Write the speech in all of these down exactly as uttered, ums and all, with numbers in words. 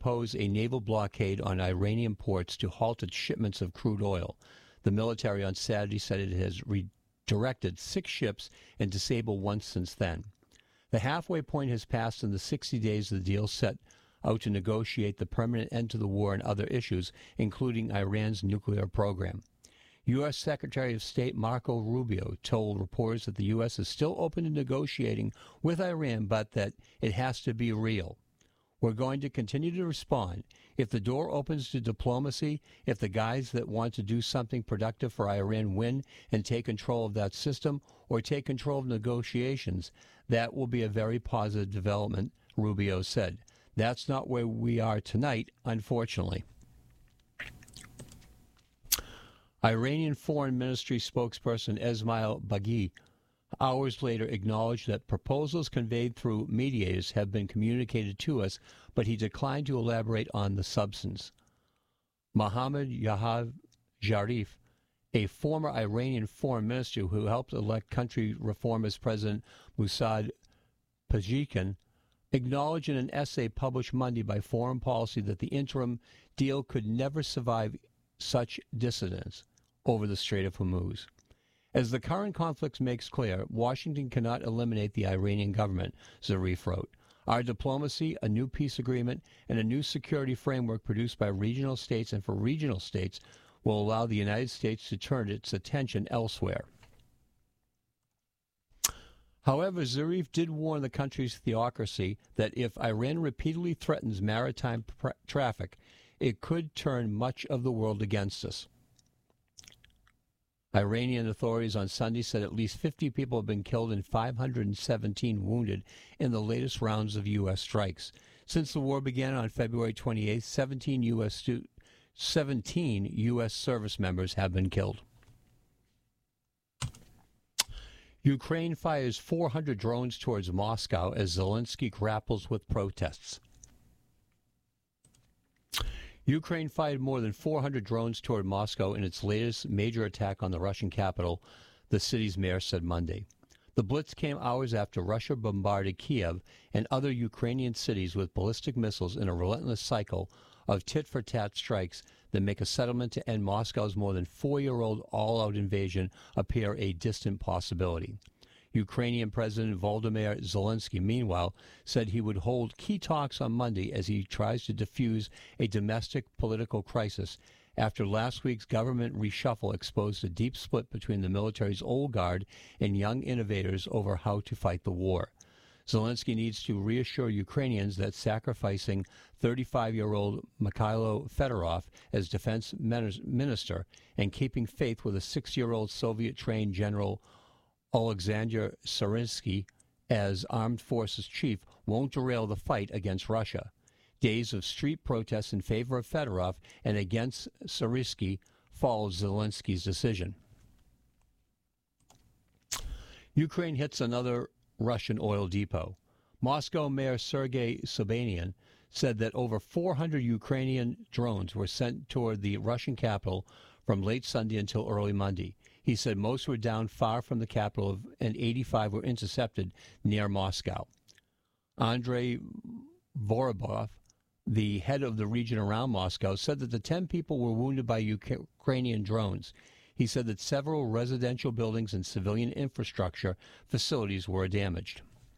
impose a naval blockade on Iranian ports to halt its shipments of crude oil. The military on Saturday said it has redirected six ships and disabled one since then. The halfway point has passed in the sixty days of the deal set out to negotiate the permanent end to the war and other issues, including Iran's nuclear program. U S. Secretary of State Marco Rubio told reporters that the U S is still open to negotiating with Iran, but that it has to be real. We're going to continue to respond. If the door opens to diplomacy, if the guys that want to do something productive for Iran win and take control of that system or take control of negotiations, that will be a very positive development, Rubio said. That's not where we are tonight, unfortunately. Iranian Foreign Ministry spokesperson Esmail Baghi hours later acknowledged that proposals conveyed through mediators have been communicated to us, but he declined to elaborate on the substance. Mohammad Yahav Zarif, a former Iranian foreign minister who helped elect country reformist President Mossad Pezeshkian, acknowledged in an essay published Monday by Foreign Policy that the interim deal could never survive such dissidence over the Strait of Hormuz. As the current conflict makes clear, Washington cannot eliminate the Iranian government, Zarif wrote. Our diplomacy, a new peace agreement, and a new security framework produced by regional states and for regional states will allow the United States to turn its attention elsewhere. However, Zarif did warn the country's theocracy that if Iran repeatedly threatens maritime pr- traffic, it could turn much of the world against us. Iranian authorities on Sunday said at least fifty people have been killed and five hundred seventeen wounded in the latest rounds of U S strikes. Since the war began on February twenty-eighth, seventeen U S stu- seventeen U S service members have been killed. Ukraine fires four hundred drones towards Moscow as Zelensky grapples with protests. Ukraine fired more than four hundred drones toward Moscow in its latest major attack on the Russian capital, the city's mayor said Monday. The blitz came hours after Russia bombarded Kiev and other Ukrainian cities with ballistic missiles in a relentless cycle of tit-for-tat strikes that make a settlement to end Moscow's more than four-year-old all-out invasion appear a distant possibility. Ukrainian President Volodymyr Zelensky, meanwhile, said he would hold key talks on Monday as he tries to defuse a domestic political crisis after last week's government reshuffle exposed a deep split between the military's old guard and young innovators over how to fight the war. Zelensky needs to reassure Ukrainians that sacrificing thirty-five-year-old Mikhailo Fedorov as defense minister and keeping faith with a six-year-old Soviet-trained General Alexander Syrsky as armed forces chief won't derail the fight against Russia. Days of street protests in favor of Fedorov and against Syrsky followed Zelensky's decision. Ukraine hits another Russian oil depot. Moscow Mayor Sergei Sobyanin said that over four hundred Ukrainian drones were sent toward the Russian capital from late Sunday until early Monday. He said most were down far from the capital and eighty-five were intercepted near Moscow. Andrei Vorobov, the head of the region around Moscow, said that the ten people were wounded by Ukrainian drones. He said that several residential buildings and civilian infrastructure facilities were damaged.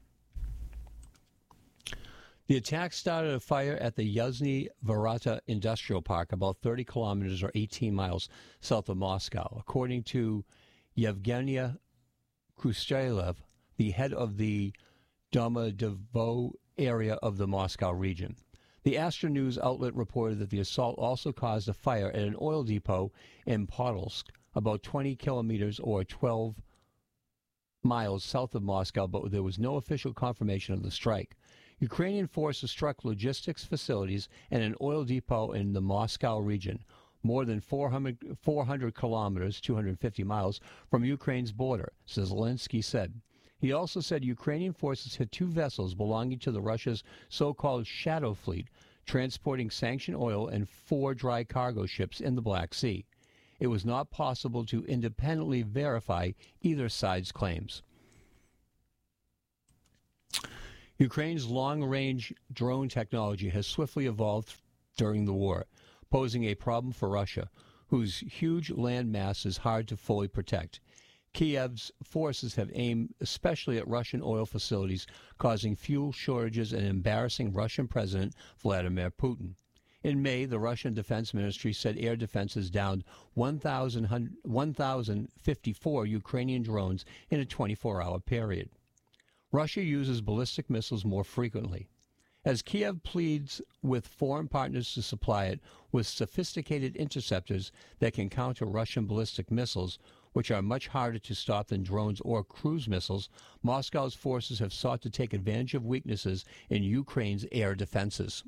The attack started a fire at the Yuzhny Varata Industrial Park, about thirty kilometers or eighteen miles south of Moscow. According to Yevgenia Khrushchev, the head of the Domodedovo area of the Moscow region. The Astra News outlet reported that the assault also caused a fire at an oil depot in Podolsk, about twenty kilometers or twelve miles south of Moscow, but there was no official confirmation of the strike. Ukrainian forces struck logistics facilities and an oil depot in the Moscow region, more than four hundred, four hundred kilometers, two hundred fifty miles, from Ukraine's border, Zelensky said. He also said Ukrainian forces hit two vessels belonging to the Russia's so-called Shadow Fleet, transporting sanctioned oil and four dry cargo ships in the Black Sea. It was not possible to independently verify either side's claims. Ukraine's long-range drone technology has swiftly evolved during the war, posing a problem for Russia, whose huge land mass is hard to fully protect. Kiev's forces have aimed especially at Russian oil facilities, causing fuel shortages and embarrassing Russian President Vladimir Putin. In May, the Russian Defense Ministry said air defenses downed one thousand fifty-four Ukrainian drones in a twenty-four hour period. Russia uses ballistic missiles more frequently. As Kiev pleads with foreign partners to supply it with sophisticated interceptors that can counter Russian ballistic missiles, which are much harder to stop than drones or cruise missiles, Moscow's forces have sought to take advantage of weaknesses in Ukraine's air defenses.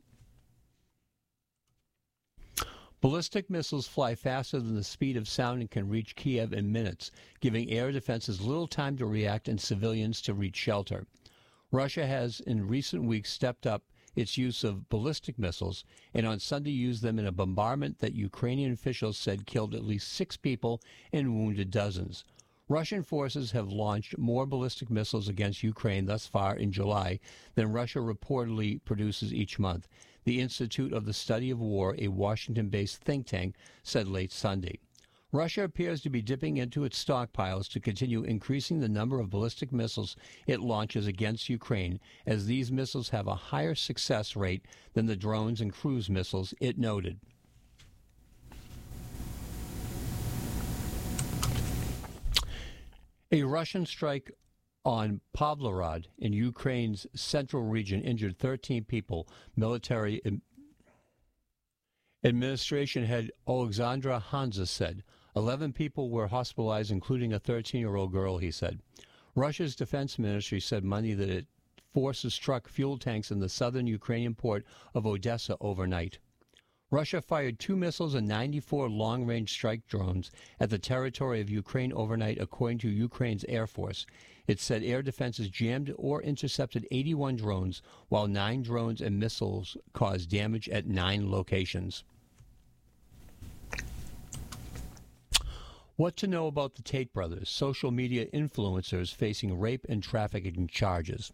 Ballistic missiles fly faster than the speed of sound and can reach Kiev in minutes, giving air defenses little time to react and civilians to reach shelter. Russia has in recent weeks stepped up its use of ballistic missiles and on Sunday used them in a bombardment that Ukrainian officials said killed at least six people and wounded dozens. Russian forces have launched more ballistic missiles against Ukraine thus far in July than Russia reportedly produces each month, the Institute of the Study of War, a Washington-based think tank, said late Sunday. Russia appears to be dipping into its stockpiles to continue increasing the number of ballistic missiles it launches against Ukraine, as these missiles have a higher success rate than the drones and cruise missiles, it noted. A Russian strike on Pavlograd in Ukraine's central region injured thirteen people, military administration head Alexandra Hansa said. Eleven people were hospitalized, including a thirteen-year-old girl, he said. Russia's defense ministry said Monday that its forces struck fuel tanks in the southern Ukrainian port of Odessa overnight. Russia fired two missiles and ninety-four long-range strike drones at the territory of Ukraine overnight, according to Ukraine's Air Force. It said air defenses jammed or intercepted eighty-one drones, while nine drones and missiles caused damage at nine locations. What to know about the Tate brothers, social media influencers facing rape and trafficking charges.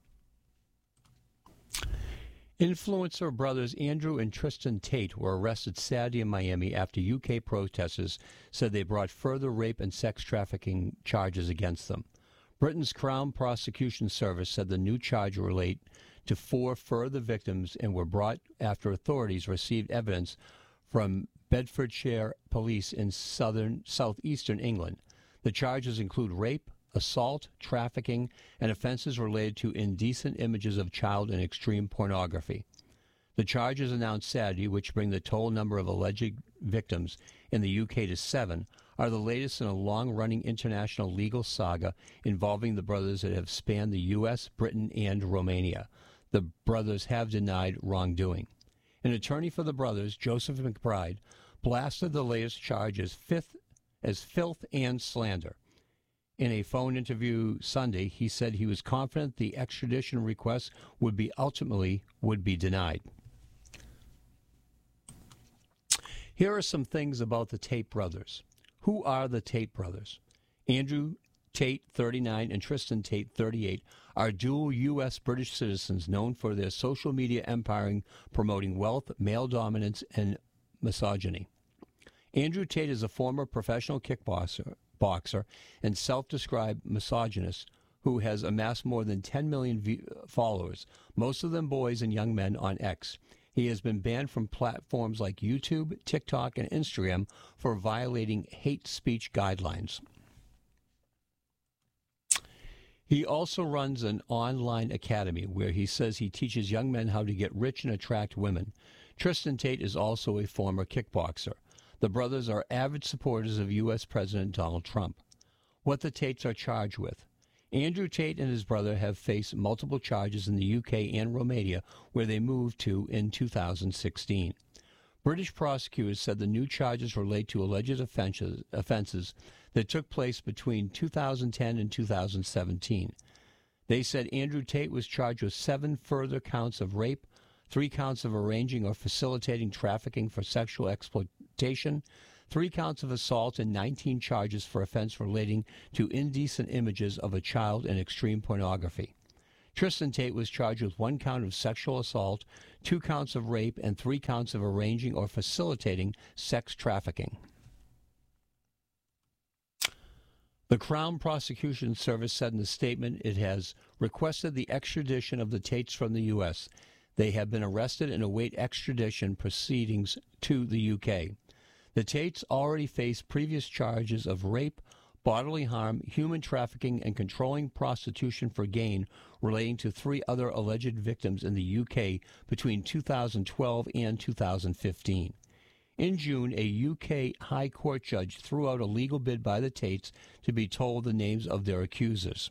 Influencer brothers Andrew and Tristan Tate were arrested Saturday in Miami after U K protesters said they brought further rape and sex trafficking charges against them. Britain's Crown Prosecution Service said the new charge relate to four further victims and were brought after authorities received evidence from Bedfordshire police in southern southeastern England. The charges include rape, assault, trafficking, and offenses related to indecent images of child and extreme pornography. The charges announced Saturday, which bring the total number of alleged victims in the U K to seven, are the latest in a long-running international legal saga involving the brothers that have spanned the U S, Britain, and Romania. The brothers have denied wrongdoing. An attorney for the brothers, Joseph McBride, blasted the latest charges fifth as filth and slander. In a phone interview Sunday, he said he was confident the extradition request would be ultimately would be denied. Here are some things about the Tate brothers. Who are the Tate brothers? Andrew Tate, thirty-nine, and Tristan Tate, thirty-eight, are dual U S British citizens known for their social media empire promoting wealth, male dominance, and misogyny. Andrew Tate is a former professional kickboxer boxer and self-described misogynist who has amassed more than ten million v- followers, most of them boys and young men, on X. He has been banned from platforms like YouTube, TikTok, and Instagram for violating hate speech guidelines. He also runs an online academy where he says he teaches young men how to get rich and attract women. Tristan Tate is also a former kickboxer. The brothers are avid supporters of U S President Donald Trump. What the Tates are charged with. Andrew Tate and his brother have faced multiple charges in the U K and Romania, where they moved to in two thousand sixteen. British prosecutors said the new charges relate to alleged offenses, offenses that took place between two thousand ten and two thousand seventeen. They said Andrew Tate was charged with seven further counts of rape, three counts of arranging or facilitating trafficking for sexual exploitation, three counts of assault, and nineteen charges for offense relating to indecent images of a child and extreme pornography. Tristan Tate was charged with one count of sexual assault, two counts of rape, and three counts of arranging or facilitating sex trafficking. The Crown Prosecution Service said in a statement it has requested the extradition of the Tates from the U S. They have been arrested and await extradition proceedings to the U K. The Tates already face previous charges of rape, bodily harm, human trafficking, and controlling prostitution for gain relating to three other alleged victims in the U K between two thousand twelve and two thousand fifteen. In June, a U K High Court judge threw out a legal bid by the Tates to be told the names of their accusers.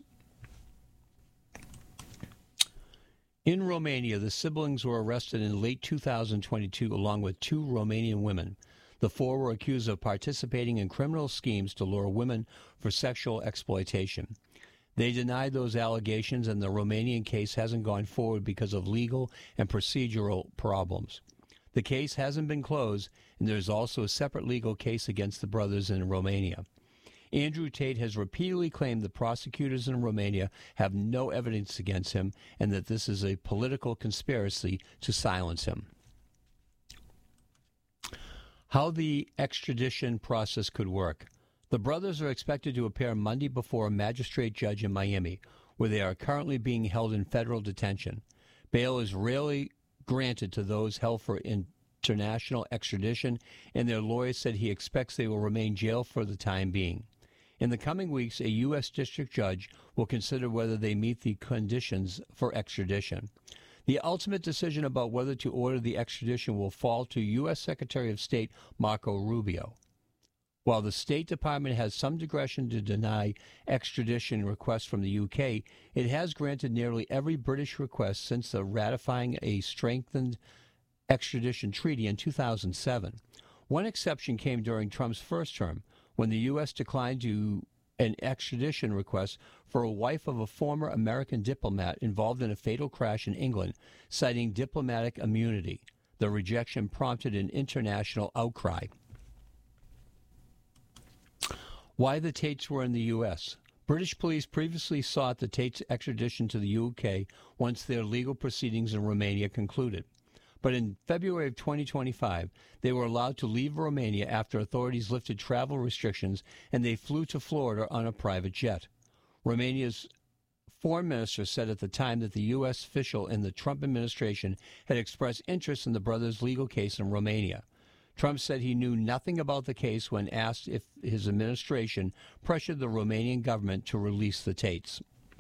In Romania, the siblings were arrested in late two thousand twenty-two along with two Romanian women. The four were accused of participating in criminal schemes to lure women for sexual exploitation. They denied those allegations, and the Romanian case hasn't gone forward because of legal and procedural problems. The case hasn't been closed, and there is also a separate legal case against the brothers in Romania. Andrew Tate has repeatedly claimed the prosecutors in Romania have no evidence against him and that this is a political conspiracy to silence him. How the extradition process could work. The brothers are expected to appear Monday before a magistrate judge in Miami, where they are currently being held in federal detention. Bail is rarely granted to those held for international extradition, and their lawyer said he expects they will remain jailed for the time being. In the coming weeks, a U S district judge will consider whether they meet the conditions for extradition. The ultimate decision about whether to order the extradition will fall to U S Secretary of State Marco Rubio. While the State Department has some discretion to deny extradition requests from the U K, it has granted nearly every British request since the ratifying a strengthened extradition treaty in two thousand seven. One exception came during Trump's first term, when the U S declined to an extradition request for a wife of a former American diplomat involved in a fatal crash in England, citing diplomatic immunity. The rejection prompted an international outcry. Why the Tates were in the U S. British police previously sought the Tates' extradition to the U K once their legal proceedings in Romania concluded. But in February of twenty twenty-five, they were allowed to leave Romania after authorities lifted travel restrictions, and they flew to Florida on a private jet. Romania's foreign minister said at the time that the U S official in the Trump administration had expressed interest in the brothers' legal case in Romania. Trump said he knew nothing about the case when asked if his administration pressured the Romanian government to release the Tates.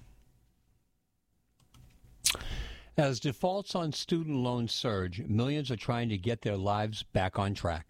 As defaults on student loans surge, millions are trying to get their lives back on track.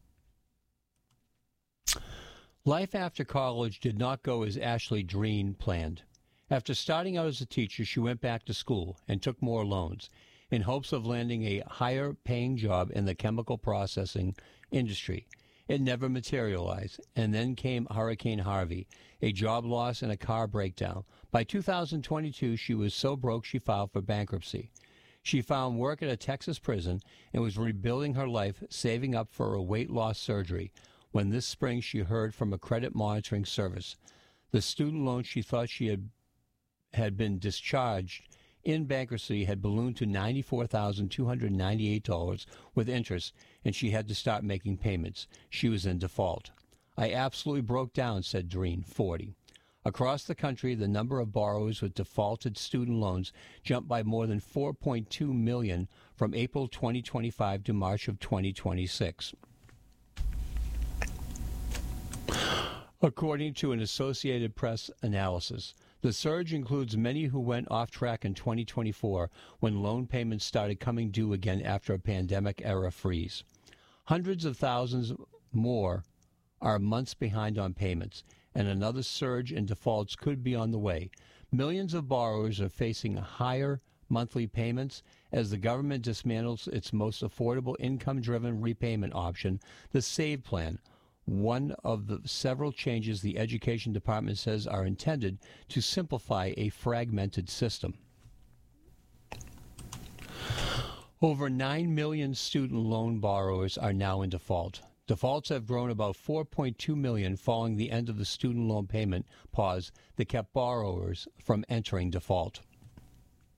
Life after college did not go as Ashley Dreen planned. After starting out as a teacher, she went back to school and took more loans in hopes of landing a higher-paying job in the chemical processing industry. It never materialized, and then came Hurricane Harvey, a job loss and a car breakdown. By two thousand twenty-two, she was so broke she filed for bankruptcy. She found work at a Texas prison and was rebuilding her life, saving up for a weight loss surgery, when this spring she heard from a credit monitoring service. The student loan she thought she had, had been discharged in bankruptcy had ballooned to ninety-four thousand two hundred ninety-eight dollars with interest, and she had to start making payments. She was in default. I absolutely broke down, said Dreen, forty. Across the country, the number of borrowers with defaulted student loans jumped by more than four point two million from April twenty twenty-five to March of twenty twenty-six. According to an Associated Press analysis, the surge includes many who went off track in twenty twenty-four when loan payments started coming due again after a pandemic-era freeze. Hundreds of thousands more are months behind on payments, and another surge in defaults could be on the way. Millions of borrowers are facing higher monthly payments as the government dismantles its most affordable income-driven repayment option, the SAVE Plan, one of the several changes the Education Department says are intended to simplify a fragmented system. Over nine million student loan borrowers are now in default. Defaults have grown about four point two million following the end of the student loan payment pause that kept borrowers from entering default.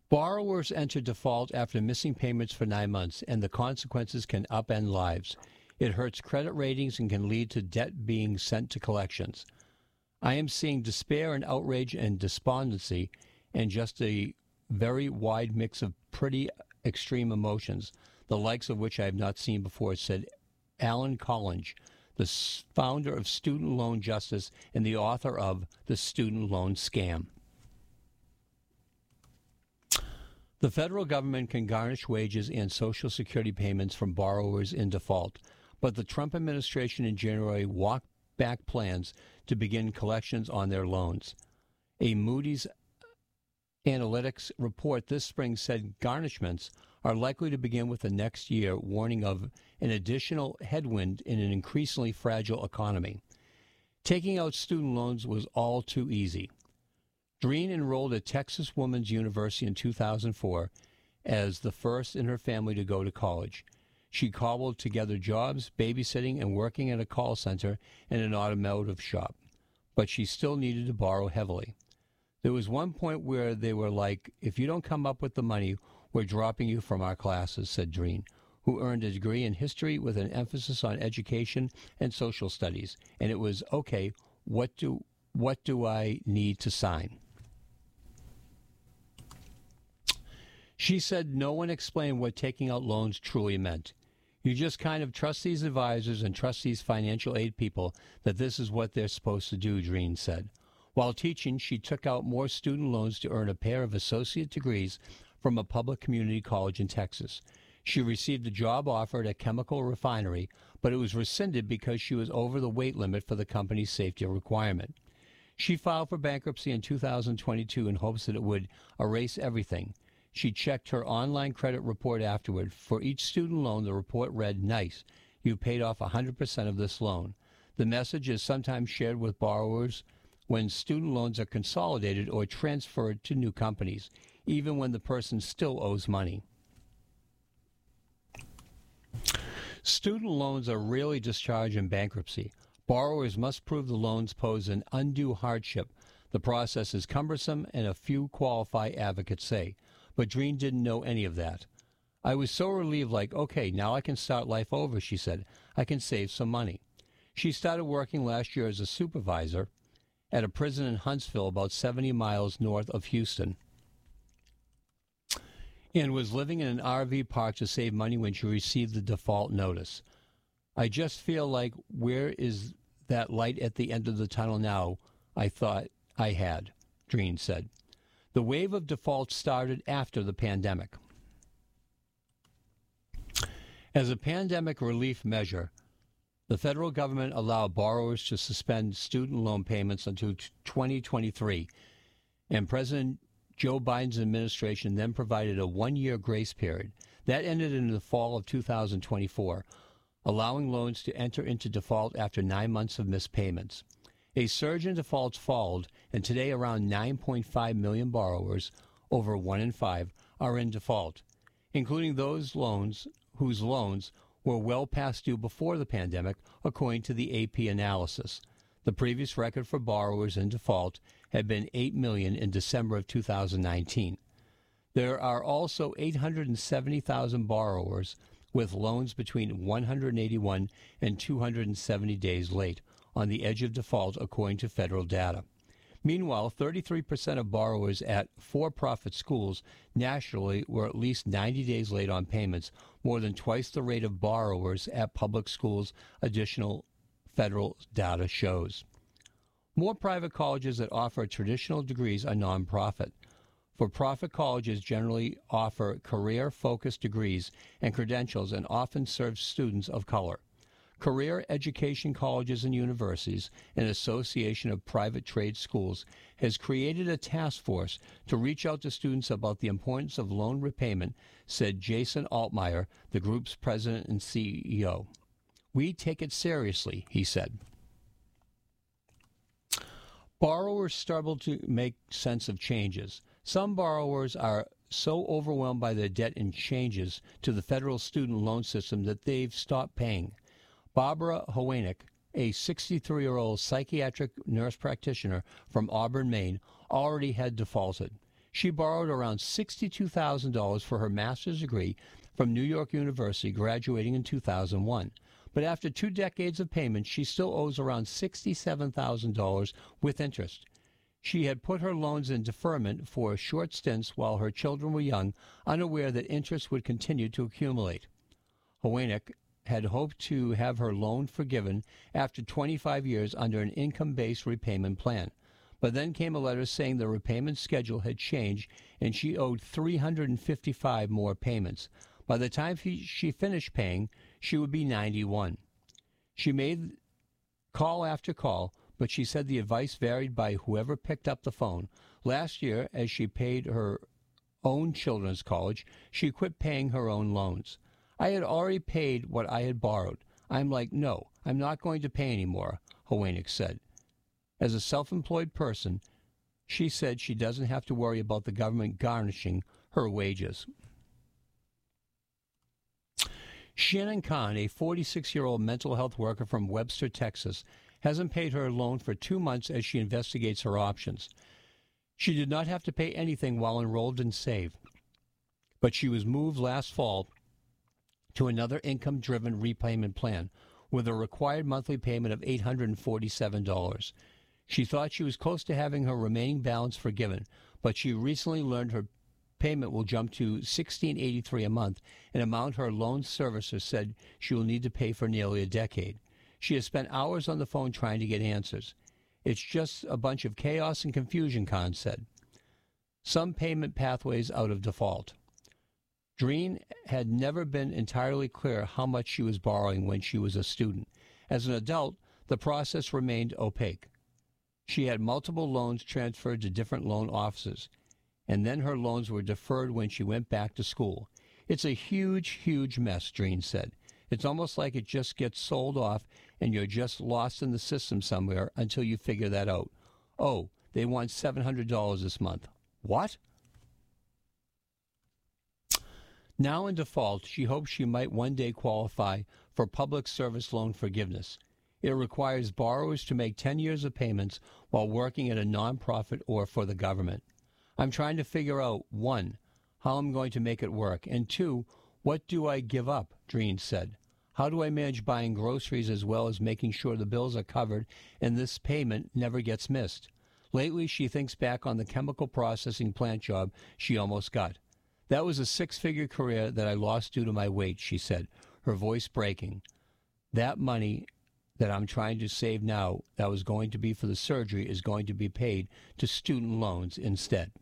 Borrowers enter default after missing payments for nine months, and the consequences can upend lives. It hurts credit ratings and can lead to debt being sent to collections. I am seeing despair and outrage and despondency and just a very wide mix of pretty extreme emotions, the likes of which I have not seen before, said Alan Collins, the founder of Student Loan Justice and the author of The Student Loan Scam. The federal government can garnish wages and Social Security payments from borrowers in default, but the Trump administration in January walked back plans to begin collections on their loans. A Moody's Analytics report this spring said garnishments are likely to begin with the next year, warning of an additional headwind in an increasingly fragile economy. Taking out student loans was all too easy. Dreen enrolled at Texas Woman's University in two thousand four as the first in her family to go to college. She cobbled together jobs, babysitting, and working at a call center and an automotive shop, but she still needed to borrow heavily. There was one point where they were like, if you don't come up with the money, we're dropping you from our classes, said Dreen, who earned a degree in history with an emphasis on education and social studies. And it was, okay, what do what do I need to sign? She said no one explained what taking out loans truly meant. You just kind of trust these advisors and trust these financial aid people that this is what they're supposed to do, Dreen said. While teaching, she took out more student loans to earn a pair of associate degrees from a public community college in Texas. She received a job offer at a chemical refinery, but it was rescinded because she was over the weight limit for the company's safety requirement. She filed for bankruptcy in two thousand twenty-two in hopes that it would erase everything. She checked her online credit report afterward. For each student loan, the report read, "Nice, you paid off one hundred percent of this loan." The message is sometimes shared with borrowers when student loans are consolidated or transferred to new companies, even when the person still owes money. Student loans are rarely discharged in bankruptcy. Borrowers must prove the loans pose an undue hardship. The process is cumbersome, and a few qualified advocates say. But Dreen didn't know any of that. I was so relieved, like, okay, now I can start life over, she said. I can save some money. She started working last year as a supervisor at a prison in Huntsville, about seventy miles north of Houston, and was living in an R V park to save money when she received the default notice. I just feel like, where is that light at the end of the tunnel now I thought I had, Dreen said. The wave of defaults started after the pandemic. As a pandemic relief measure, the federal government allowed borrowers to suspend student loan payments until twenty twenty-three, and President Joe Biden's administration then provided a one-year grace period. That ended in the fall of two thousand twenty-four, allowing loans to enter into default after nine months of missed payments. A surge in defaults followed, and today around nine point five million borrowers, over one in five, are in default, including those loans whose loans were well past due before the pandemic, according to the A P analysis. The previous record for borrowers in default had been eight million in December of two thousand nineteen. There are also eight hundred seventy thousand borrowers with loans between one hundred eighty-one and two hundred seventy days late, on the edge of default, according to federal data. Meanwhile, thirty-three percent of borrowers at for-profit schools nationally were at least ninety days late on payments, more than twice the rate of borrowers at public schools, additional federal data shows. More private colleges that offer traditional degrees are nonprofit. For-profit colleges generally offer career-focused degrees and credentials and often serve students of color. Career Education Colleges and Universities, an association of private trade schools, has created a task force to reach out to students about the importance of loan repayment, said Jason Altmeyer, the group's president and C E O. We take it seriously, he said. Borrowers struggle to make sense of changes. Some borrowers are so overwhelmed by their debt and changes to the federal student loan system that they've stopped paying. Barbara Hoenig, a sixty-three-year-old psychiatric nurse practitioner from Auburn, Maine, already had defaulted. She borrowed around sixty-two thousand dollars for her master's degree from New York University, graduating in two thousand one. But after two decades of payments, she still owes around sixty-seven thousand dollars with interest. She had put her loans in deferment for short stints while her children were young, unaware that interest would continue to accumulate. Hoenig had hoped to have her loan forgiven after twenty-five years under an income-based repayment plan. But then came a letter saying the repayment schedule had changed and she owed three hundred fifty-five more payments. By the time she finished paying, she would be ninety-one. She made call after call, but she said the advice varied by whoever picked up the phone. Last year, as she paid her own children's college, she quit paying her own loans. I had already paid what I had borrowed. I'm like, no, I'm not going to pay anymore, Hoenig said. As a self-employed person, she said she doesn't have to worry about the government garnishing her wages. Shannon Kahn, a forty-six-year-old mental health worker from Webster, Texas, hasn't paid her loan for two months as she investigates her options. She did not have to pay anything while enrolled in SAVE, but she was moved last fall to another income-driven repayment plan with a required monthly payment of eight hundred forty-seven dollars. She thought she was close to having her remaining balance forgiven, but she recently learned her payment will jump to one thousand six hundred eighty-three dollars a month, an amount her loan servicer said she will need to pay for nearly a decade. She has spent hours on the phone trying to get answers. It's just a bunch of chaos and confusion, Kahn said. Some payment pathways out of default. Dreen had never been entirely clear how much she was borrowing when she was a student. As an adult, the process remained opaque. She had multiple loans transferred to different loan officers, and then her loans were deferred when she went back to school. It's a huge, huge mess, Dreen said. It's almost like it just gets sold off and you're just lost in the system somewhere until you figure that out. Oh, they want seven hundred dollars this month. What? Now in default, she hopes she might one day qualify for public service loan forgiveness. It requires borrowers to make ten years of payments while working at a nonprofit or for the government. I'm trying to figure out, one, how I'm going to make it work, and two, what do I give up, Dreen said. How do I manage buying groceries as well as making sure the bills are covered and this payment never gets missed? Lately, she thinks back on the chemical processing plant job she almost got. That was a six-figure career that I lost due to my weight, she said, her voice breaking. That money that I'm trying to save now that was going to be for the surgery is going to be paid to student loans instead.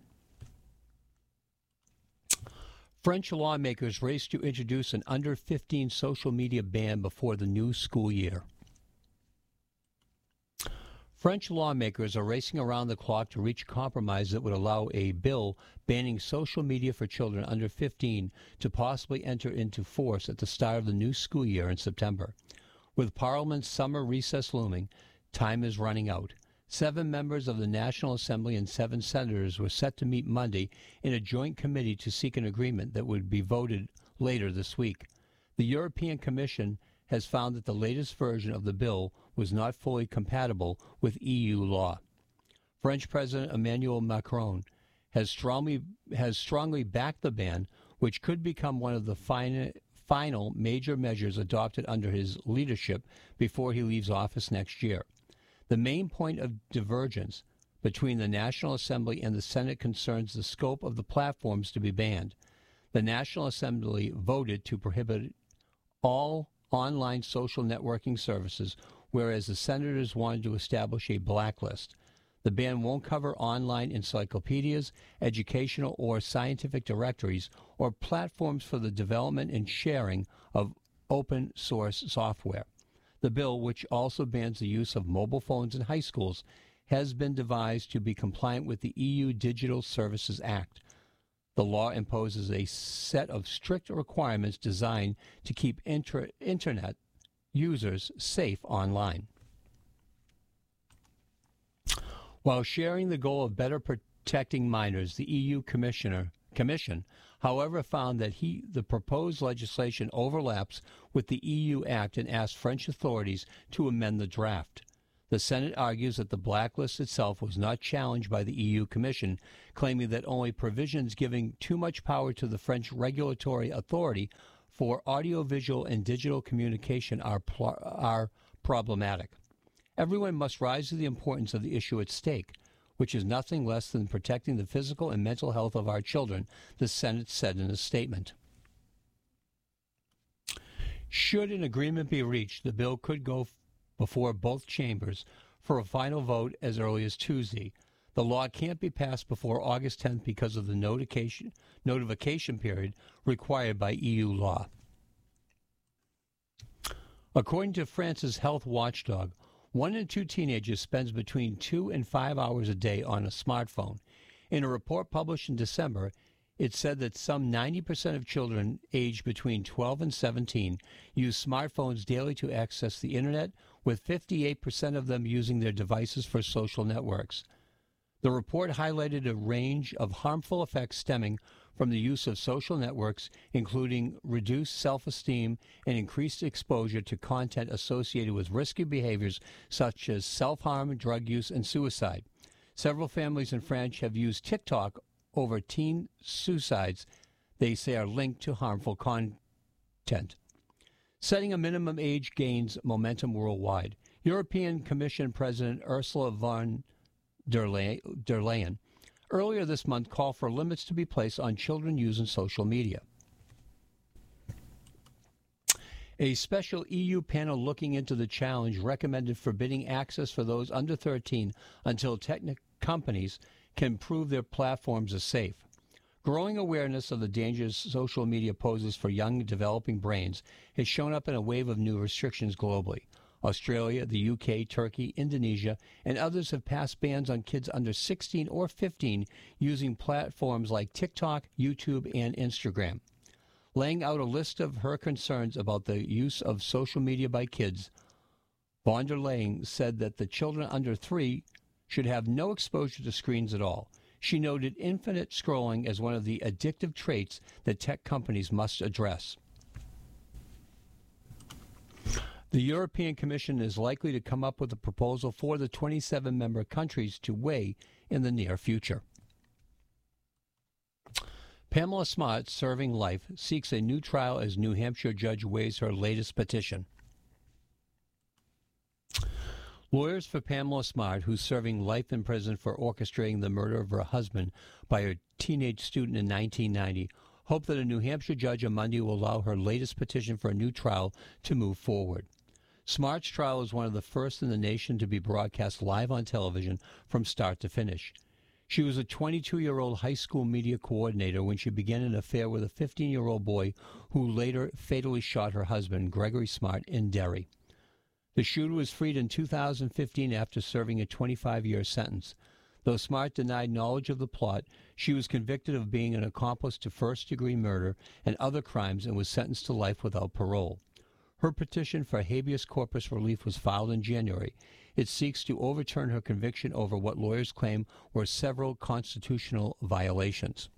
French lawmakers race to introduce an under fifteen social media ban before the new school year. French lawmakers are racing around the clock to reach a compromise that would allow a bill banning social media for children under fifteen to possibly enter into force at the start of the new school year in September. With Parliament's summer recess looming, time is running out. Seven members of the National Assembly and seven senators were set to meet Monday in a joint committee to seek an agreement that would be voted later this week. The European Commission has found that the latest version of the bill was not fully compatible with E U law. French President Emmanuel Macron has strongly, has strongly backed the ban, which could become one of the fine, final major measures adopted under his leadership before he leaves office next year. The main point of divergence between the National Assembly and the Senate concerns the scope of the platforms to be banned. The National Assembly voted to prohibit all online social networking services, whereas the senators wanted to establish a blacklist. The ban won't cover online encyclopedias, educational or scientific directories, or platforms for the development and sharing of open source software. The bill, which also bans the use of mobile phones in high schools, has been devised to be compliant with the E U Digital Services Act. The law imposes a set of strict requirements designed to keep inter- Internet users safe online. While sharing the goal of better protecting minors, the E U Commissioner, Commission, however, found that he, the proposed legislation overlaps with the E U Act and asked French authorities to amend the draft. The Senate argues that the blacklist itself was not challenged by the E U Commission, claiming that only provisions giving too much power to the French regulatory authority for audiovisual and digital communication are, pl- are problematic. Everyone must rise to the importance of the issue at stake, which is nothing less than protecting the physical and mental health of our children, the Senate said in a statement. Should an agreement be reached, the bill could go f- before both chambers for a final vote as early as Tuesday. The law can't be passed before August tenth because of the notification, notification period required by E U law. According to France's health watchdog, one in two teenagers spends between two and five hours a day on a smartphone. In a report published in December, it said that some ninety percent of children aged between twelve and seventeen use smartphones daily to access the Internet, with fifty-eight percent of them using their devices for social networks. The report highlighted a range of harmful effects stemming from the use of social networks, including reduced self-esteem and increased exposure to content associated with risky behaviors such as self-harm, drug use, and suicide. Several families in France have used TikTok over teen suicides they say are linked to harmful content. Setting a minimum age gains momentum worldwide. European Commission President Ursula von der Leyen earlier this month called for limits to be placed on children using social media. A special E U panel looking into the challenge recommended forbidding access for those under thirteen until tech companies can prove their platforms are safe. Growing awareness of the dangers social media poses for young developing brains has shown up in a wave of new restrictions globally. Australia, the U K, Turkey, Indonesia, and others have passed bans on kids under sixteen or fifteen using platforms like TikTok, YouTube, and Instagram. Laying out a list of her concerns about the use of social media by kids, von der Leyen said that the children under three should have no exposure to screens at all. She noted infinite scrolling as one of the addictive traits that tech companies must address. The European Commission is likely to come up with a proposal for the twenty-seven member countries to weigh in the near future. Pamela Smart, serving life, seeks a new trial as New Hampshire judge weighs her latest petition. Lawyers for Pamela Smart, who's serving life in prison for orchestrating the murder of her husband by a teenage student in nineteen ninety, hope that a New Hampshire judge on Monday will allow her latest petition for a new trial to move forward. Smart's trial is one of the first in the nation to be broadcast live on television from start to finish. She was a twenty-two-year-old high school media coordinator when she began an affair with a fifteen-year-old boy who later fatally shot her husband, Gregory Smart, in Derry. The shooter was freed in two thousand fifteen after serving a twenty-five-year sentence. Though Smart denied knowledge of the plot, she was convicted of being an accomplice to first-degree murder and other crimes and was sentenced to life without parole. Her petition for habeas corpus relief was filed in January. It seeks to overturn her conviction over what lawyers claim were several constitutional violations.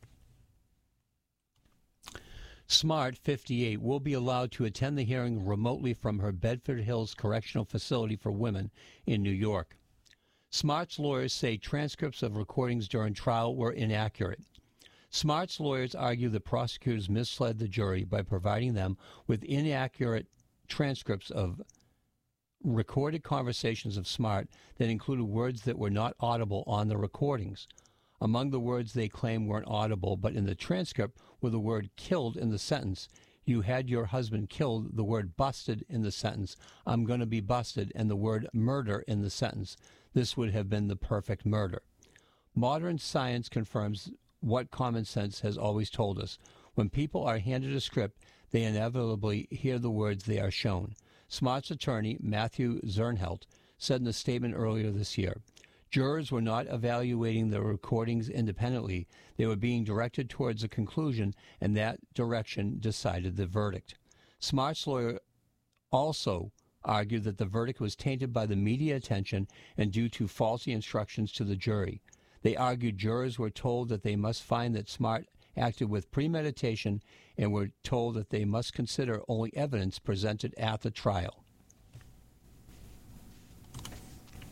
Smart, fifty-eight, will be allowed to attend the hearing remotely from her Bedford Hills Correctional Facility for Women in New York. Smart's lawyers say transcripts of recordings during trial were inaccurate. Smart's lawyers argue the prosecutors misled the jury by providing them with inaccurate transcripts of recorded conversations of Smart that included words that were not audible on the recordings. Among the words they claim weren't audible, but in the transcript were the word killed in the sentence. You had your husband killed, the word busted in the sentence. I'm going to be busted, and the word murder in the sentence. This would have been the perfect murder. Modern science confirms what common sense has always told us. When people are handed a script, they inevitably hear the words they are shown. Smart's attorney, Matthew Zernhelt, said in a statement earlier this year, jurors were not evaluating the recordings independently. They were being directed towards a conclusion, and that direction decided the verdict. Smart's lawyer also argued that the verdict was tainted by the media attention and due to faulty instructions to the jury. They argued jurors were told that they must find that Smart acted with premeditation and were told that they must consider only evidence presented at the trial.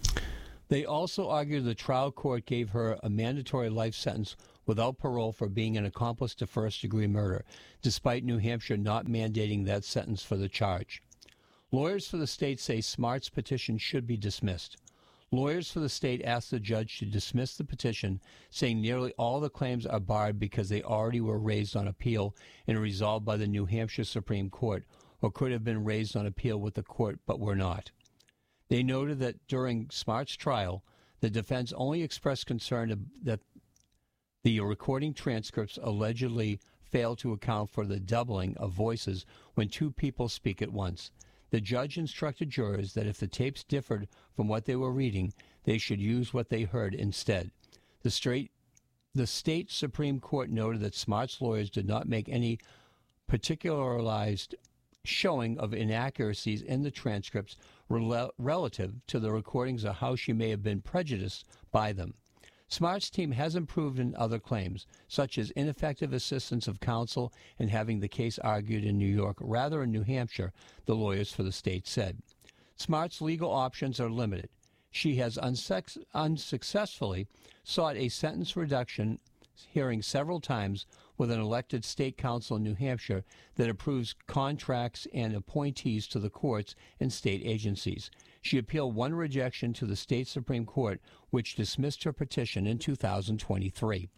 They also argued the trial court gave her a mandatory life sentence without parole for being an accomplice to first-degree murder, despite New Hampshire not mandating that sentence for the charge. Lawyers for the state say Smart's petition should be dismissed. Lawyers for the state asked the judge to dismiss the petition, saying nearly all the claims are barred because they already were raised on appeal and resolved by the New Hampshire Supreme Court, or could have been raised on appeal with the court but were not. They noted that during Smart's trial, the defense only expressed concern that the recording transcripts allegedly failed to account for the doubling of voices when two people speak at once. The judge instructed jurors that if the tapes differed from what they were reading, they should use what they heard instead. The, straight, the state Supreme Court noted that Smart's lawyers did not make any particularized showing of inaccuracies in the transcripts rel- relative to the recordings or how she may have been prejudiced by them. Smart's team has improved in other claims, such as ineffective assistance of counsel and having the case argued in New York rather than New Hampshire, the lawyers for the state said. Smart's legal options are limited. She has unsex- unsuccessfully sought a sentence reduction hearing several times with an elected state council in New Hampshire that approves contracts and appointees to the courts and state agencies. She appealed one rejection to the state Supreme Court, which dismissed her petition in two thousand twenty-three.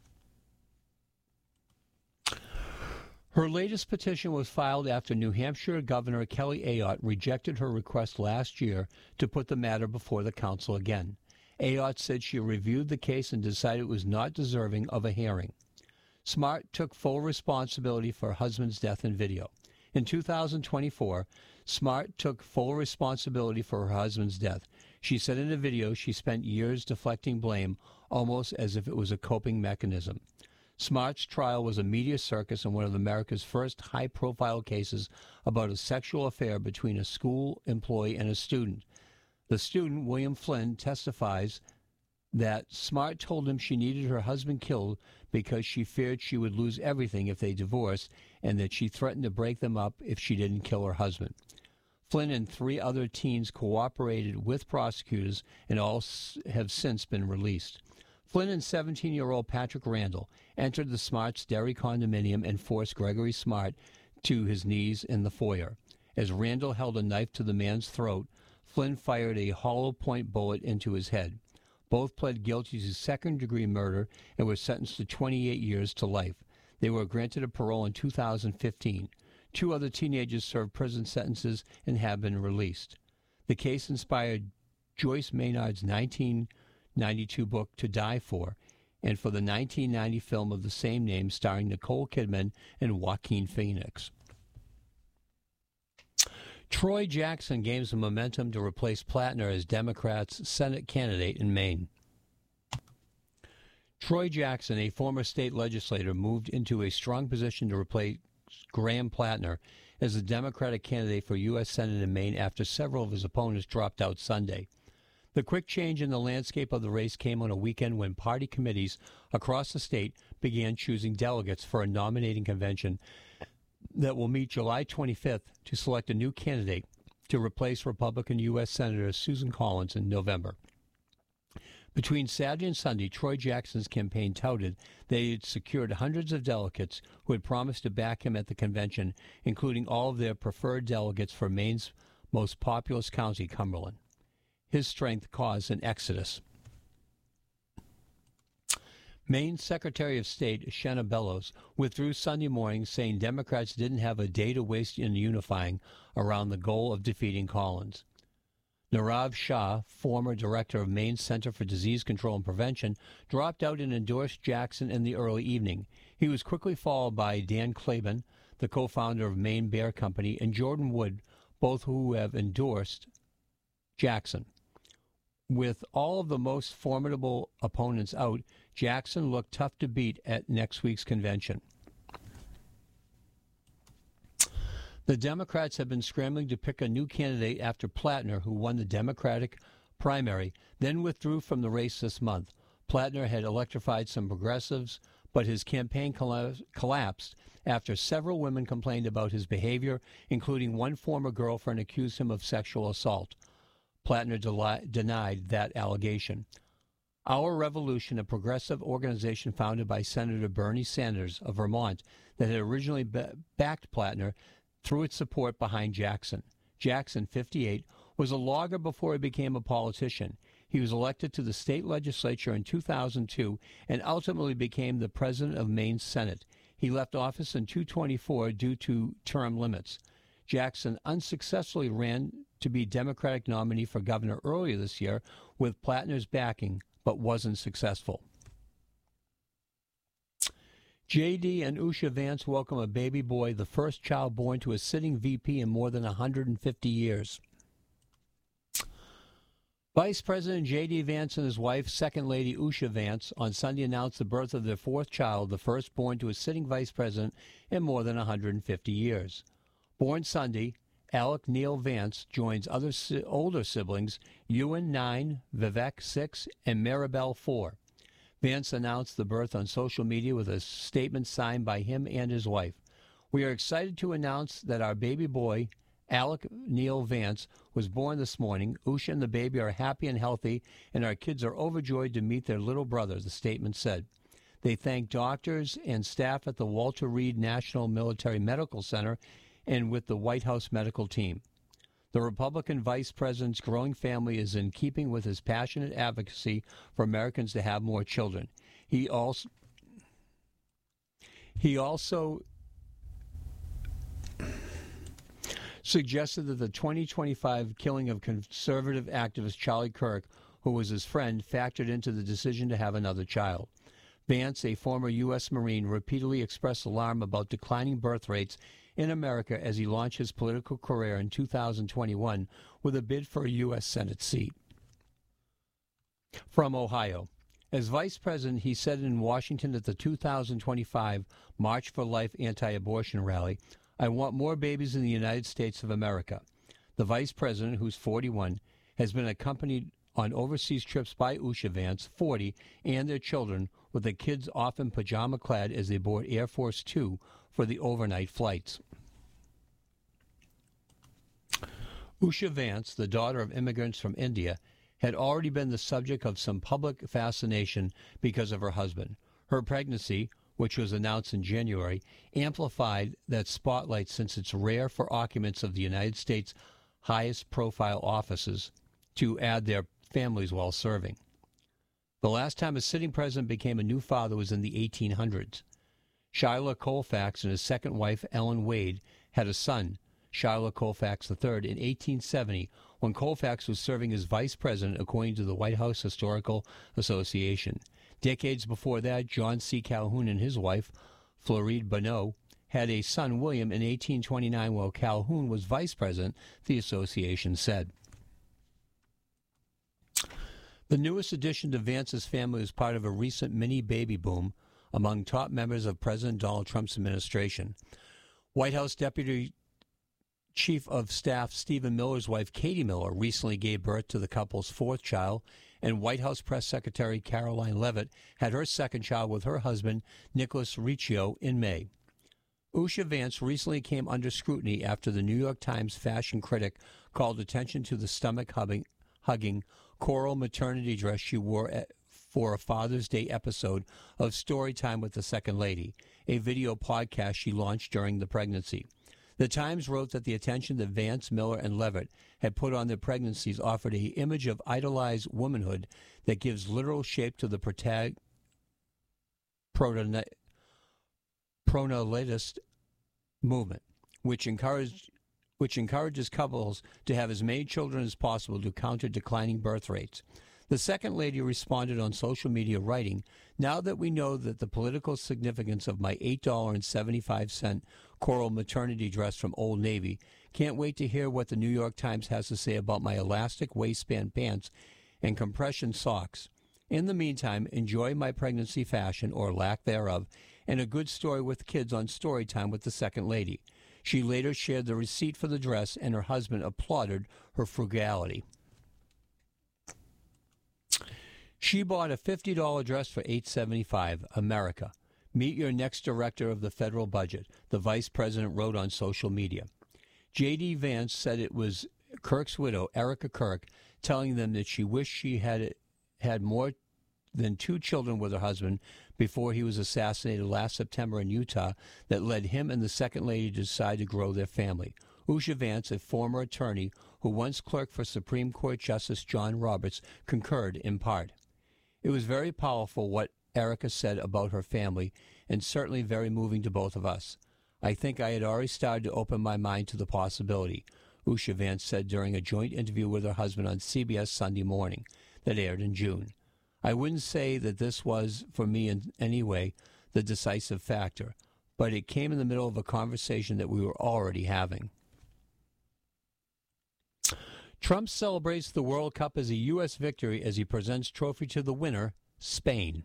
Her latest petition was filed after New Hampshire Governor Kelly Ayotte rejected her request last year to put the matter before the council again. Ayotte said she reviewed the case and decided it was not deserving of a hearing. Smart took full responsibility for her husband's death in video. In two thousand twenty-four, Smart took full responsibility for her husband's death. She said in a video she spent years deflecting blame, almost as if it was a coping mechanism. Smart's trial was a media circus and one of America's first high-profile cases about a sexual affair between a school employee and a student. The student, William Flynn, testifies that Smart told him she needed her husband killed because she feared she would lose everything if they divorced, and that she threatened to break them up if she didn't kill her husband. Flynn and three other teens cooperated with prosecutors and all have since been released. Flynn and seventeen-year-old Patrick Randall entered the Smart's Derry condominium and forced Gregory Smart to his knees in the foyer. As Randall held a knife to the man's throat, Flynn fired a hollow-point bullet into his head. Both pled guilty to second-degree murder and were sentenced to twenty-eight years to life. They were granted a parole in two thousand fifteen. Two other teenagers served prison sentences and have been released. The case inspired Joyce Maynard's nineteen ninety-two book To Die For, and for the nineteen ninety film of the same name starring Nicole Kidman and Joaquin Phoenix. Troy Jackson gains the momentum to replace Plattner as Democrats' Senate candidate in Maine. Troy Jackson, a former state legislator, moved into a strong position to replace Graham Plattner as the Democratic candidate for U S Senate in Maine after several of his opponents dropped out Sunday. The quick change in the landscape of the race came on a weekend when party committees across the state began choosing delegates for a nominating convention that will meet July twenty-fifth to select a new candidate to replace Republican U S Senator Susan Collins in November. Between Saturday and Sunday, Troy Jackson's campaign touted they had secured hundreds of delegates who had promised to back him at the convention, including all of their preferred delegates for Maine's most populous county, Cumberland. His strength caused an exodus. Maine Secretary of State Shenna Bellows withdrew Sunday morning, saying Democrats didn't have a day to waste in unifying around the goal of defeating Collins. Nirav Shah, former director of Maine's Center for Disease Control and Prevention, dropped out and endorsed Jackson in the early evening. He was quickly followed by Dan Klaban, the co-founder of Maine Bear Company, and Jordan Wood, both who have endorsed Jackson. With all of the most formidable opponents out, Jackson looked tough to beat at next week's convention. The Democrats have been scrambling to pick a new candidate after Plattner, who won the Democratic primary, then withdrew from the race this month. Plattner had electrified some progressives, but his campaign colla- collapsed after several women complained about his behavior, including one former girlfriend accused him of sexual assault. Plattner del- denied that allegation. Our Revolution, a progressive organization founded by Senator Bernie Sanders of Vermont that had originally b- backed Plattner, threw its support behind Jackson. Jackson, fifty-eight, was a logger before he became a politician. He was elected to the state legislature in two thousand two and ultimately became the president of Maine's Senate. He left office in two thousand twenty-four due to term limits. Jackson unsuccessfully ran to be Democratic nominee for governor earlier this year with Plattner's backing, but wasn't successful. J D and Usha Vance welcome a baby boy, the first child born to a sitting V P in more than one hundred fifty years. Vice President J D. Vance and his wife, Second Lady Usha Vance, on Sunday announced the birth of their fourth child, the first born to a sitting vice president in more than one hundred fifty years. Born Sunday, Alec Neil Vance joins other si- older siblings, Ewan, nine, Vivek, six, and Maribel, four. Vance announced the birth on social media with a statement signed by him and his wife. We are excited to announce that our baby boy, Alec Neil Vance, was born this morning. Usha and the baby are happy and healthy, and our kids are overjoyed to meet their little brother, the statement said. They thank doctors and staff at the Walter Reed National Military Medical Center and with the White House medical team. The Republican vice president's growing family is in keeping with his passionate advocacy for Americans to have more children. He also, he also suggested that the twenty twenty-five killing of conservative activist Charlie Kirk, who was his friend, factored into the decision to have another child. Vance, a former U S Marine, repeatedly expressed alarm about declining birth rates in America as he launched his political career in two thousand twenty-one with a bid for a U S Senate seat. From Ohio. As vice president, he said in Washington at the two thousand twenty-five March for Life anti-abortion rally, "I want more babies in the United States of America." The vice president, who's forty-one, has been accompanied on overseas trips by Usha Vance, forty, and their children, with the kids often pajama-clad as they board Air Force Two for the overnight flights. Usha Vance, the daughter of immigrants from India, had already been the subject of some public fascination because of her husband. Her pregnancy, which was announced in January, amplified that spotlight since it's rare for occupants of the United States' highest-profile offices to add their families while serving. The last time a sitting president became a new father was in the eighteen hundreds. Schuyler Colfax and his second wife, Ellen Wade, had a son, Schuyler Colfax the third, in eighteen seventy, when Colfax was serving as vice president, according to the White House Historical Association. Decades before that, John C. Calhoun and his wife, Floride Bonneau, had a son, William, in eighteen twenty-nine while Calhoun was vice president, the association said. The newest addition to Vance's family was part of a recent mini-baby boom among top members of President Donald Trump's administration. White House Deputy Chief of Staff Stephen Miller's wife, Katie Miller, recently gave birth to the couple's fourth child, and White House Press Secretary Caroline Leavitt had her second child with her husband, Nicholas Riccio, in May. Usha Vance recently came under scrutiny after the New York Times fashion critic called attention to the stomach-hugging coral maternity dress she wore at, for a Father's Day episode of Storytime with the Second Lady, a video podcast she launched during the pregnancy. The Times wrote that the attention that Vance, Miller, and Leavitt had put on their pregnancies offered an image of idolized womanhood that gives literal shape to the protag- protona- pronatist movement, which encouraged which encourages couples to have as many children as possible to counter declining birth rates. The Second Lady responded on social media, writing, "Now that we know that the political significance of my eight dollars and seventy-five cents coral maternity dress from Old Navy, can't wait to hear what the New York Times has to say about my elastic waistband pants and compression socks. In the meantime, enjoy my pregnancy fashion, or lack thereof, and a good story with kids on Storytime with the Second Lady." She later shared the receipt for the dress, and her husband applauded her frugality. She bought a fifty dollars dress for eight dollars and seventy-five cents. America. Meet your next director of the federal budget, the vice president wrote on social media. J D. Vance said it was Kirk's widow, Erica Kirk, telling them that she wished she had had more than two children with her husband before he was assassinated last September in Utah, that led him and the second lady to decide to grow their family. Usha Vance, a former attorney who once clerked for Supreme Court Justice John Roberts, concurred in part. It was very powerful what Erica said about her family, and certainly very moving to both of us. I think I had already started to open my mind to the possibility, Usha Vance said during a joint interview with her husband on C B S Sunday Morning that aired in June. I wouldn't say that this was, for me in any way, the decisive factor, but it came in the middle of a conversation that we were already having. Trump celebrates the World Cup as a U S victory as he presents trophy to the winner, Spain.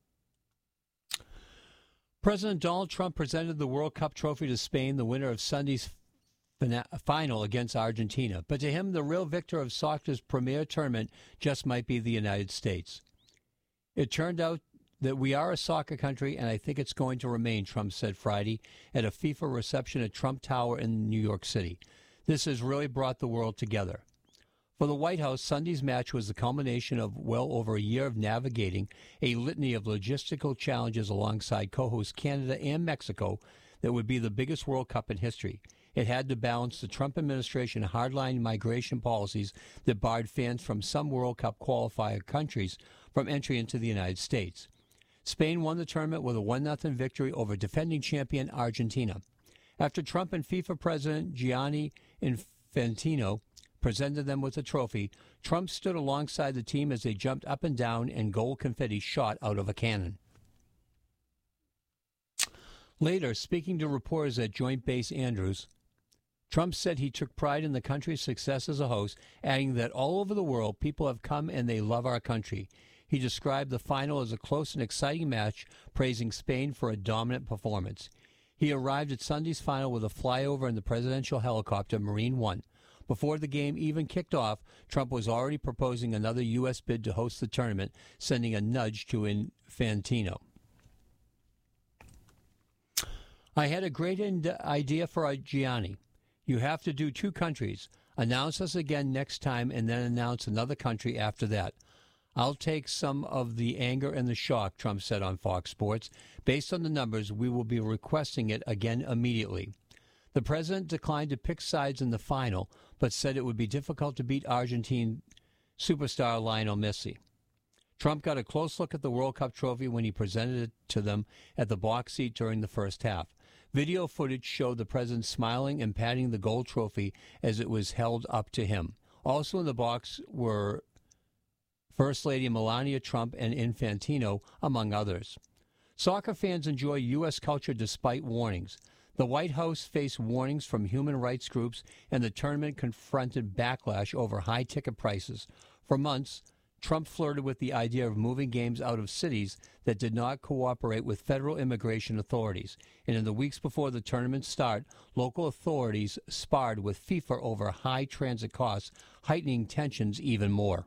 President Donald Trump presented the World Cup trophy to Spain, the winner of Sunday's final against Argentina. But to him, the real victor of soccer's premier tournament just might be the United States. It turned out that we are a soccer country, and I think it's going to remain, Trump said Friday at a FIFA reception at Trump Tower in New York City. This has really brought the world together. For the White House, Sunday's match was the culmination of well over a year of navigating a litany of logistical challenges alongside co-hosts Canada and Mexico that would be the biggest World Cup in history. It had to balance the Trump administration hardline migration policies that barred fans from some World Cup qualifier countries from entry into the United States. Spain won the tournament with a one nothing victory over defending champion Argentina. After Trump and FIFA President Gianni Infantino presented them with a trophy, Trump stood alongside the team as they jumped up and down and gold confetti shot out of a cannon. Later, speaking to reporters at Joint Base Andrews, Trump said he took pride in the country's success as a host, adding that all over the world, people have come and they love our country. He described the final as a close and exciting match, praising Spain for a dominant performance. He arrived at Sunday's final with a flyover in the presidential helicopter Marine One. Before the game even kicked off, Trump was already proposing another U S bid to host the tournament, sending a nudge to Infantino. I had a great idea for Gianni. You have to do two countries. Announce us again next time and then announce another country after that. I'll take some of the anger and the shock, Trump said on Fox Sports. Based on the numbers, we will be requesting it again immediately. The president declined to pick sides in the final, but said it would be difficult to beat Argentine superstar Lionel Messi. Trump got a close look at the World Cup trophy when he presented it to them at the box seat during the first half. Video footage showed the president smiling and patting the gold trophy as it was held up to him. Also in the box were First Lady Melania Trump and Infantino, among others. Soccer fans enjoy U S culture despite warnings. The White House faced warnings from human rights groups, and the tournament confronted backlash over high ticket prices. For months, Trump flirted with the idea of moving games out of cities that did not cooperate with federal immigration authorities. And in the weeks before the tournament's start, local authorities sparred with FIFA over high transit costs, heightening tensions even more.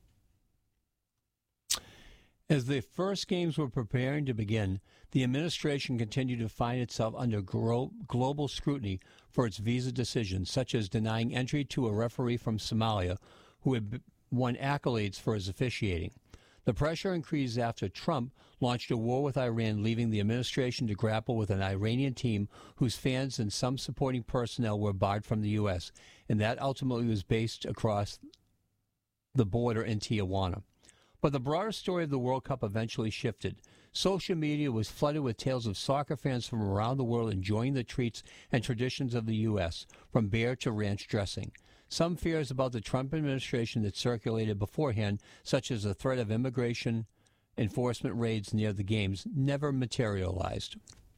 As the first games were preparing to begin, the administration continued to find itself under gro- global scrutiny for its visa decisions, such as denying entry to a referee from Somalia who had b- won accolades for his officiating. The pressure increased after Trump launched a war with Iran, leaving the administration to grapple with an Iranian team whose fans and some supporting personnel were barred from the U S, and that ultimately was based across the border in Tijuana. But the broader story of the World Cup eventually shifted. Social media was flooded with tales of soccer fans from around the world enjoying the treats and traditions of the U S, from beer to ranch dressing. Some fears about the Trump administration that circulated beforehand, such as the threat of immigration enforcement raids near the games, never materialized.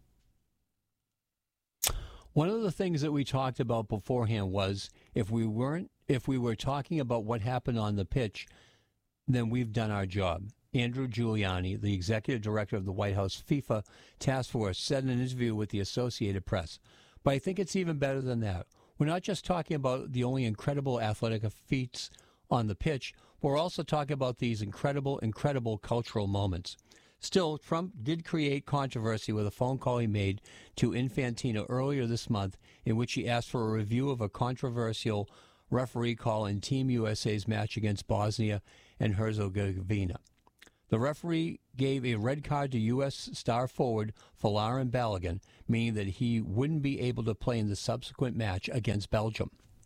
One of the things that we talked about beforehand was if we weren't, if we were talking about what happened on the pitch, then we've done our job. Andrew Giuliani, the executive director of the White House FIFA task force, said in an interview with the Associated Press. But I think it's even better than that. We're not just talking about the only incredible athletic feats on the pitch, but we're also talking about these incredible, incredible cultural moments. Still, Trump did create controversy with a phone call he made to Infantino earlier this month in which he asked for a review of a controversial referee call in Team U S A's match against Bosnia and Herzegovina. The referee gave a red card to U S star forward Folarin Balogun, meaning that he wouldn't be able to play in the subsequent match against Belgium.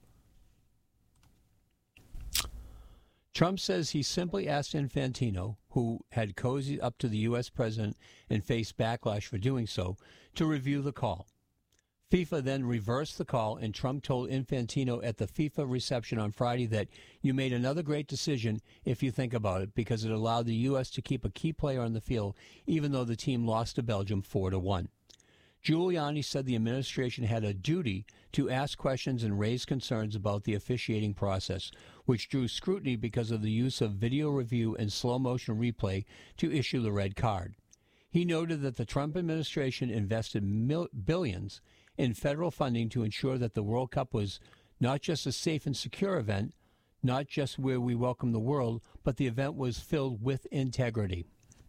Trump says he simply asked Infantino, who had cozied up to the U S president and faced backlash for doing so, to review the call. FIFA then reversed the call, and Trump told Infantino at the FIFA reception on Friday that you made another great decision if you think about it, because it allowed the U S to keep a key player on the field, even though the team lost to Belgium four to one. Giuliani said the administration had a duty to ask questions and raise concerns about the officiating process, which drew scrutiny because of the use of video review and slow-motion replay to issue the red card. He noted that the Trump administration invested mil- billions in federal funding to ensure that the World Cup was not just a safe and secure event, not just where we welcome the world, but the event was filled with integrity.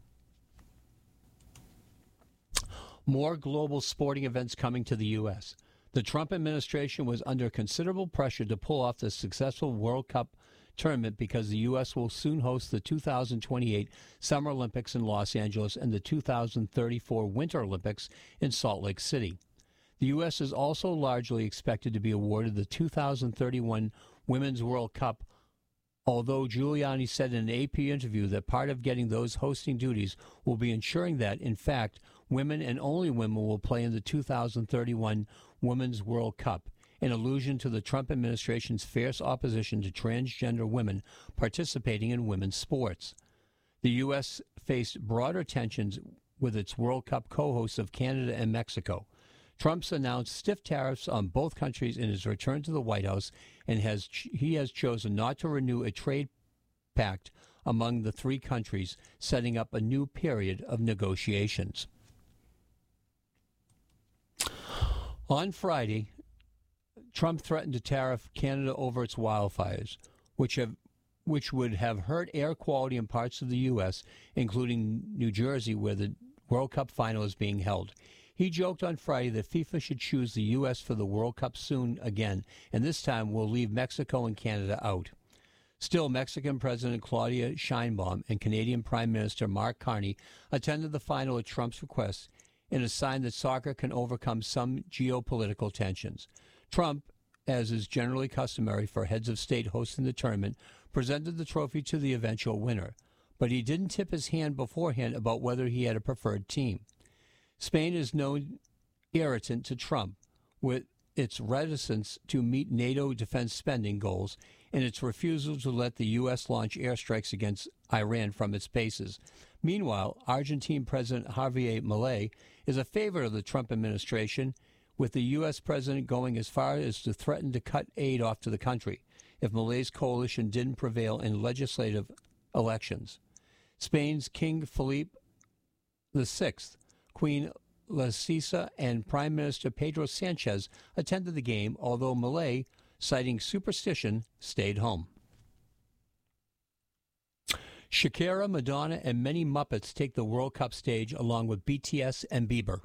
More global sporting events coming to the U S. The Trump administration was under considerable pressure to pull off the successful World Cup tournament because the U S will soon host the two thousand twenty-eight Summer Olympics in Los Angeles and the two thousand thirty-four Winter Olympics in Salt Lake City. The U S is also largely expected to be awarded the two thousand thirty-one Women's World Cup, although Giuliani said in an A P interview that part of getting those hosting duties will be ensuring that, in fact, women and only women will play in the two thousand thirty-one Women's World Cup, in allusion to the Trump administration's fierce opposition to transgender women participating in women's sports. The U S faced broader tensions with its World Cup co-hosts of Canada and Mexico. Trump's announced stiff tariffs on both countries in his return to the White House, and has he has chosen not to renew a trade pact among the three countries, setting up a new period of negotiations. On Friday, Trump threatened to tariff Canada over its wildfires, which have which would have hurt air quality in parts of the U S, including New Jersey, where the World Cup final is being held. He joked on Friday that FIFA should choose the U S for the World Cup soon again, and this time will leave Mexico and Canada out. Still, Mexican President Claudia Sheinbaum and Canadian Prime Minister Mark Carney attended the final at Trump's request, in a sign that soccer can overcome some geopolitical tensions. Trump, as is generally customary for heads of state hosting the tournament, presented the trophy to the eventual winner, but he didn't tip his hand beforehand about whether he had a preferred team. Spain is no irritant to Trump, with its reticence to meet NATO defense spending goals and its refusal to let the U S launch airstrikes against Iran from its bases. Meanwhile, Argentine President Javier Milei is a favorite of the Trump administration, with the U S president going as far as to threaten to cut aid off to the country if Milei's coalition didn't prevail in legislative elections. Spain's King Felipe the Sixth, Queen Letizia, and Prime Minister Pedro Sanchez attended the game, although Milei, citing superstition, stayed home. Shakira, Madonna, and many Muppets take the World Cup stage along with B T S and Bieber.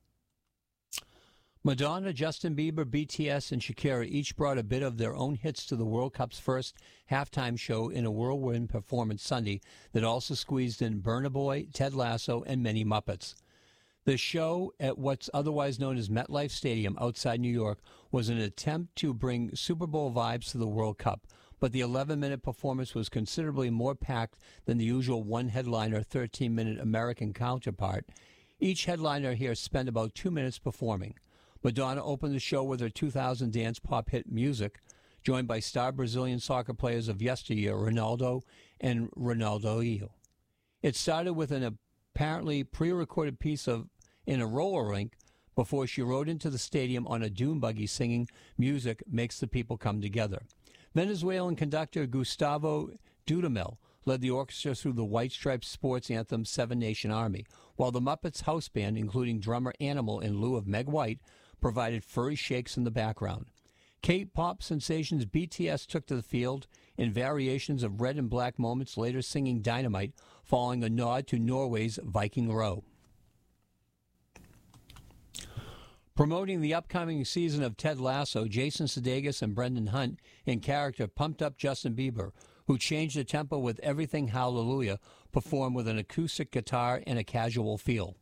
Madonna, Justin Bieber, B T S, and Shakira each brought a bit of their own hits to the World Cup's first halftime show in a whirlwind performance Sunday that also squeezed in Burna Boy, Ted Lasso, and many Muppets. The show at what's otherwise known as MetLife Stadium outside New York was an attempt to bring Super Bowl vibes to the World Cup, but the eleven-minute performance was considerably more packed than the usual one-headliner, thirteen-minute American counterpart. Each headliner here spent about two minutes performing. Madonna opened the show with her two thousand dance pop hit Music, joined by star Brazilian soccer players of yesteryear, Ronaldo and Ronaldinho. It started with an apparently pre-recorded piece of in a roller rink before she rode into the stadium on a dune buggy singing Music Makes the People Come Together. Venezuelan conductor Gustavo Dudamel led the orchestra through the White Stripes sports anthem Seven Nation Army, while the Muppets house band, including drummer Animal in lieu of Meg White, provided furry shakes in the background. K-pop sensations B T S took to the field in variations of Red and Black Moments, later singing Dynamite, following a nod to Norway's Viking Row. Promoting the upcoming season of Ted Lasso, Jason Sudeikis and Brendan Hunt in character pumped up Justin Bieber, who changed the tempo with Everything Hallelujah, performed with an acoustic guitar and a casual feel.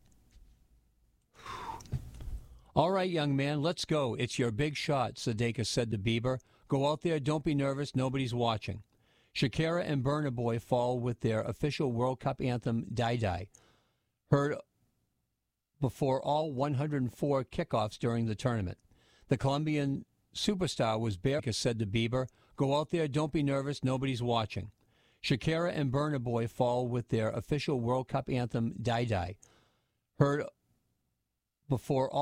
All right, young man, let's go. It's your big shot, Sudeikis said to Bieber. Go out there, don't be nervous, nobody's watching. Shakira and Burna Boy fall with their official World Cup anthem, Die Die, heard before all one hundred four kickoffs during the tournament. The Colombian superstar was bare, said to Bieber, go out there, don't be nervous, nobody's watching. Shakira and Burna Boy fall with their official World Cup anthem, Die Die, heard before all